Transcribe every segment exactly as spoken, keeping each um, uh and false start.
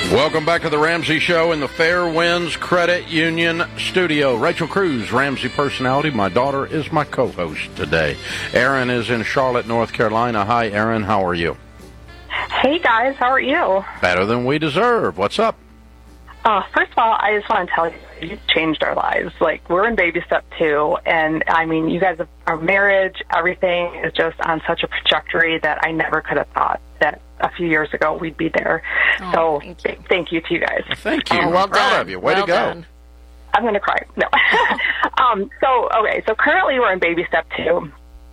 Welcome back to the Ramsey Show in the Fairwinds Credit Union studio. Rachel Cruz, Ramsey personality. My daughter is my co-host today. Erin is in Charlotte, North Carolina. Hi, Erin. How are you? Hey, guys. How are you? Better than we deserve. What's up? Uh, first of all, I just want to tell you, you've changed our lives. Like, we're in baby step two, and, I mean, you guys, have, our marriage, everything is just on such a trajectory that I never could have thought that a few years ago we'd be there. Oh, so thank you. thank you to you guys. Well, thank you. Oh, well I'm proud done. of you. Way well to go. Done. I'm going to cry. No. um, so, okay, so currently we're in baby step two.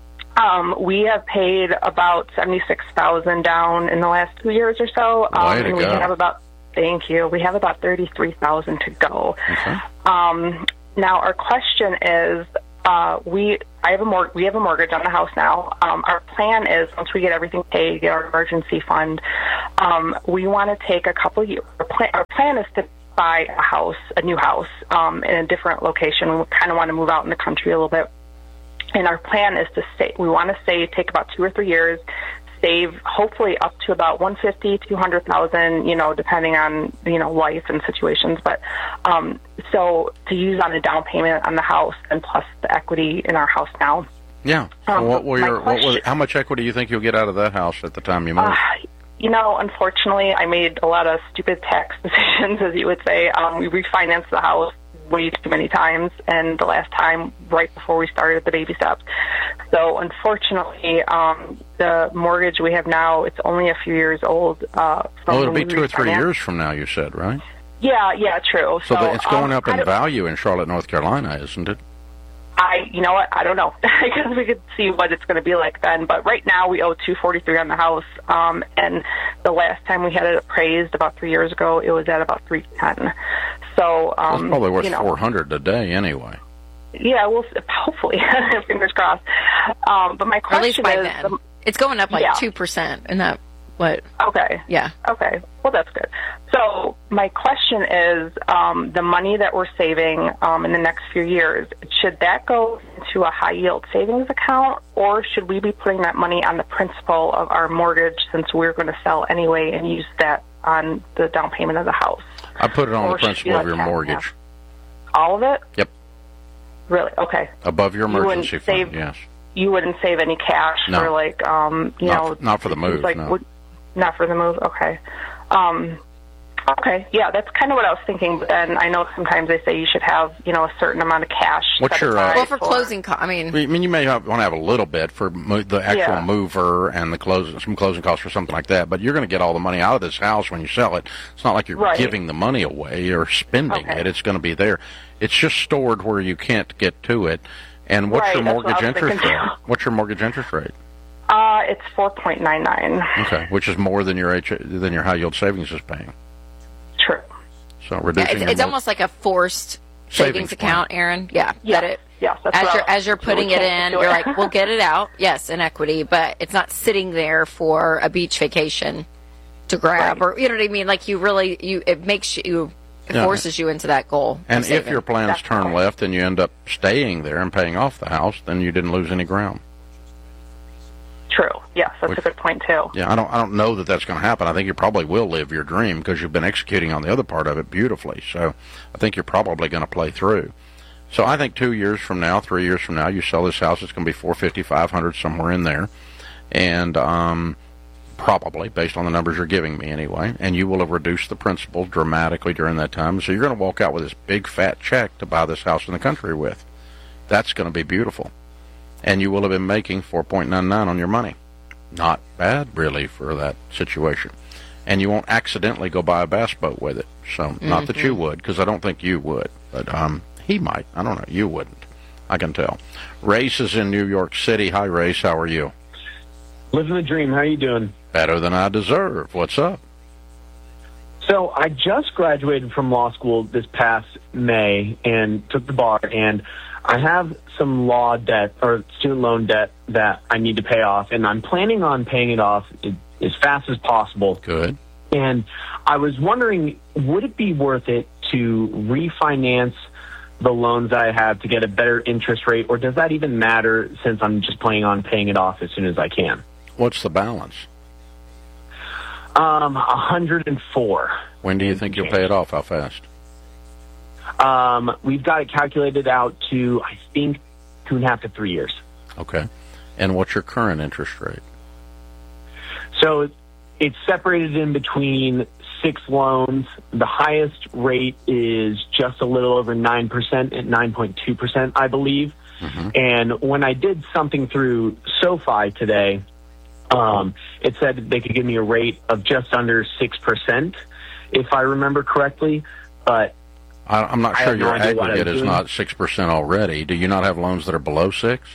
Um, we have paid about seventy-six thousand dollars down in the last two years or so. Um, Way to and we go. have about, thank you, we have about thirty-three thousand dollars to go. Okay. Um, now, our question is, uh, we I have a mor- we have a mortgage on the house now. Um, our plan is, once we get everything paid, get our emergency fund, um, we want to take a couple years. Our, plan- our plan is to buy a house, a new house, um, in a different location. We kind of want to move out in the country a little bit. And our plan is to stay. We want to stay, take about two or three years, save hopefully up to about one hundred fifty thousand dollars, two hundred thousand dollars, you know, depending on, you know, life and situations. But um, so to use on a down payment on the house and plus the equity in our house now. Yeah. Um, what will my your, what will, question- how much equity do you think you'll get out of that house at the time you move? Uh, you know, unfortunately, I made a lot of stupid tax decisions, as you would say. Um, we refinanced the house way too many times, and the last time right before we started the baby steps. So unfortunately, um, the mortgage we have now, it's only a few years old. Uh, from oh, it'll be when we two or three refinanced. years from now, you said, right? Yeah, yeah, true. So, that it's going um, up I in don't- value in Charlotte, North Carolina, isn't it? I, you know what? I don't know, because we could see what it's going to be like then. But right now, we owe two forty-three on the house, um, and the last time we had it appraised about three years ago, it was at about three ten. So, um, That's probably worth you know, four hundred today, anyway. yeah, we'll hopefully, fingers crossed. Um, but my Or at least question by is, then. um, It's going up like yeah. two percent. Isn't that what? okay, Yeah. okay, well that's good. So my question is, um, the money that we're saving um, in the next few years, should that go into a high yield savings account, or should we be putting that money on the principal of our mortgage, since we're going to sell anyway, and use that on the down payment of the house? I put it on Or the should you principal of like your that? mortgage. All of it? Yep. Really? Okay. Above your You wouldn't emergency fund, save- yes. You wouldn't save any cash No. for, like, um, you Not know... for- not for the it seems move, like, no. would- not for the move, okay. Um, okay, yeah, that's kind of what I was thinking, but then I know sometimes they say you should have, you know, a certain amount of cash. What's set your, uh, aside Well, for closing costs, I mean, I mean, you may have, want to have a little bit for mo- the actual Yeah. mover and the closing, some closing costs or something like that, but you're going to get all the money out of this house when you sell it. It's not like you're Right. giving the money away or spending Okay. it. It's going to be there. It's just stored where you can't get to it. And what's Right, your that's what mortgage I was interest thinking rate? too. What's your mortgage interest rate? Uh, it's four point nine nine. Okay, which is more than your H- than your high yield savings is paying. True. So yeah, reducing it's, your it's mor- almost like a forced Savings savings, plan. account, Aaron. Yeah. Yes, That it, yes, that's as what you're, I- as you're so we putting it can't in, do you're it. like, we'll get it out. Yes, in equity, but it's not sitting there for a beach vacation to grab, Right. or you know what I mean. Like you really, you it makes you, it Yeah. forces you into that goal. of And if saving. your plans That's turn right. left and you end up staying there and paying off the house, then you didn't lose any ground. True. Yes, that's Which- a good point, too. Yeah, I don't I don't know that that's going to happen. I think you probably will live your dream because you've been executing on the other part of it beautifully. So I think you're probably going to play through. So I think two years from now, three years from now, you sell this house, it's going to be four fifty, five hundred, somewhere in there. And um, probably, based on the numbers you're giving me anyway, and you will have reduced the principal dramatically during that time. So you're going to walk out with this big fat check to buy this house in the country with. That's going to be beautiful. And you will have been making four point nine nine on your money. Not bad, really, for that situation. And you won't accidentally go buy a bass boat with it. So, mm-hmm. Not that you would, because I don't think you would. But um, he might. I don't know. You wouldn't. I can tell. Race is in New York City. Hi, Race. How are you? Living the dream. How you doing? Better than I deserve. What's up? So I just graduated from law school this past May and took the bar, and I have some law debt or student loan debt that I need to pay off, and I'm planning on paying it off as fast as possible. Good. And I was wondering, would it be worth it to refinance the loans I have to get a better interest rate, or does that even matter since I'm just planning on paying it off as soon as I can? What's the balance? Um, one hundred four. When do you think you'll pay it off? How fast? Um, we've got it calculated out to, I think, two and a half to three years. Okay. And what's your current interest rate? So it's separated in between six loans. The highest rate is just a little over nine percent at nine point two percent, I believe. Mm-hmm. And when I did something through SoFi today, um, it said they could give me a rate of just under six percent, if I remember correctly. But I, I'm not sure your no aggregate is not six percent already. Do you not have loans that are below six?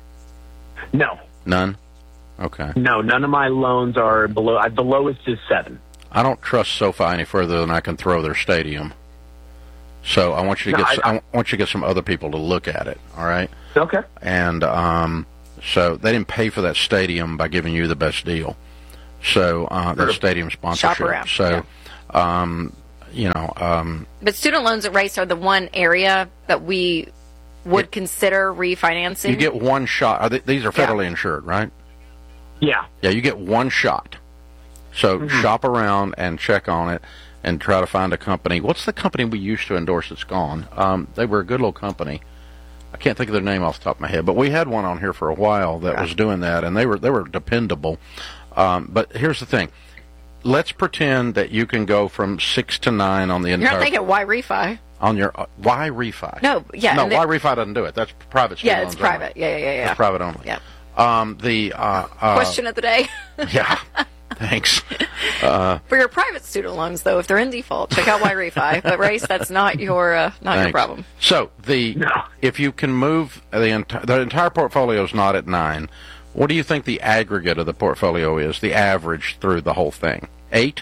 No. None? Okay. No, none of my loans are below. Uh, the lowest is seven. I don't trust SoFi any further than I can throw their stadium. So I want you to No, get. I- I, I want you to get some other people to look at it. All right. Okay. And um, so they didn't pay for that stadium by giving you the best deal. So uh, the Sure. stadium sponsorship. Shop around, So, um, you know, um, But student loans at Race are the one area that we would It- consider refinancing. you get one shot. Are they, these are Yeah. federally insured, right? Yeah. Yeah, you get one shot. So Mm-hmm. shop around and check on it and try to find a company. What's the company we used to endorse that's gone? Um, they were a good little company. I can't think of their name off the top of my head, but we had one on here for a while that was doing that, and they were they were dependable. Um, but here's the thing. Let's pretend that you can go from six to nine on the You're entire not thinking why refi? on your uh, why refi? No, yeah, no. and they- Why refi doesn't do it? That's private. student Yeah, it's loans only. private. Yeah, yeah, yeah, yeah. That's private only. Yeah. Um, the uh, uh, Question of the day. Yeah. Thanks. For your private student loans, though, if they're in default, check out why refi. But Race, that's not your uh, not your Thanks. problem. So the No. if you can move the enti- the entire portfolio is not at nine. What do you think the aggregate of the portfolio is? The average through the whole thing? Eight.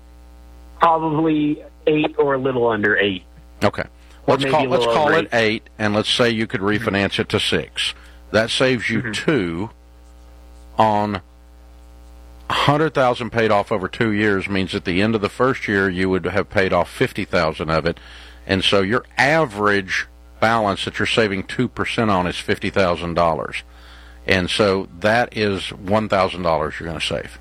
Probably eight or a little under eight. Okay. Or Let's maybe call a let's little call over it eight, and let's say you could refinance it to six. That saves you two on one hundred thousand paid off over two years. Means at the end of the first year you would have paid off fifty thousand of it, and so your average balance that you're saving two percent on is fifty thousand dollars, and so that is one thousand dollars you're going to save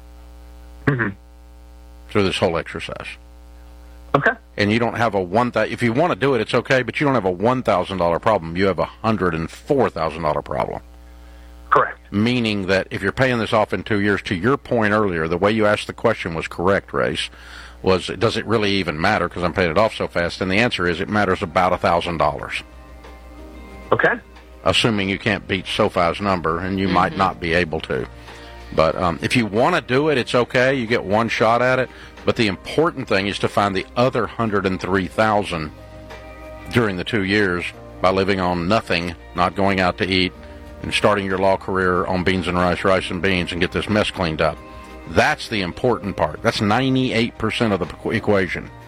through this whole exercise. Okay. And you don't have a one thousand. If you want to do it, it's okay, but you don't have a one thousand dollar problem. You have a hundred and four thousand dollar problem. Correct. Meaning that if you're paying this off in two years, to your point earlier, the way you asked the question was correct, Race. Was does it really even matter because I'm paying it off so fast? And the answer is it matters about a thousand dollars. Okay. Assuming you can't beat SoFi's number, and you might not be able to. But um, if you want to do it, it's okay. You get one shot at it. But the important thing is to find the other one hundred three thousand dollars during the two years by living on nothing, not going out to eat, and starting your law career on beans and rice, rice and beans, and get this mess cleaned up. That's the important part. That's ninety-eight percent of the equation.